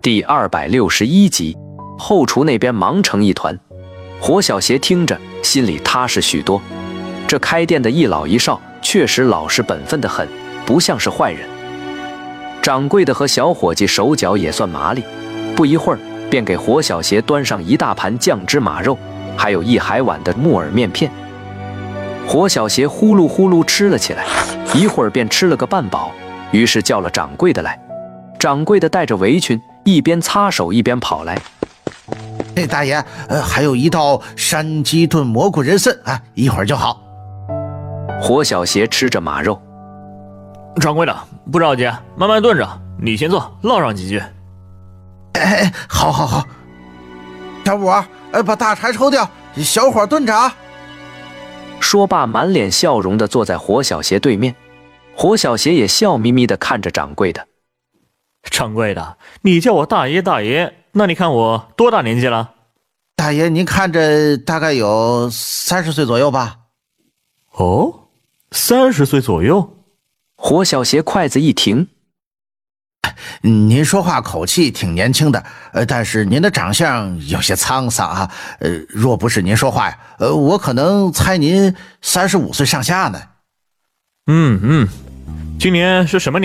第261集，后厨那边忙成一团。火小邪听着，心里踏实许多。这开店的一老一少确实老实本分的很，不像是坏人。掌柜的和小伙计手脚也算麻利，不一会儿便给火小邪端上一大盘酱汁马肉，还有一海碗的木耳面片。火小邪呼噜呼噜吃了起来，一会儿便吃了个半饱，于是叫了掌柜的来。掌柜的带着围裙，一边擦手一边跑来。 大爷，还有一道山鸡炖蘑菇人参啊，一会儿就好。 火小邪吃着马肉， 掌柜的不着急，慢慢炖着，你先坐，唠上几句。 好。小五，把大柴抽掉，小火炖着啊。 说罢，满脸笑容地坐在火小邪对面。火小邪也笑眯眯地看着掌柜的。 掌柜的，你叫我大爷，那你看我多大年纪了？ 大爷，您看着大概有30岁左右吧？ 哦，30岁左右。 火小邪筷子一停， 您说话口气挺年轻的，但是您的长相有些沧桑啊。若不是您说话呀，我可能猜您35岁上下呢。 今年是什么年？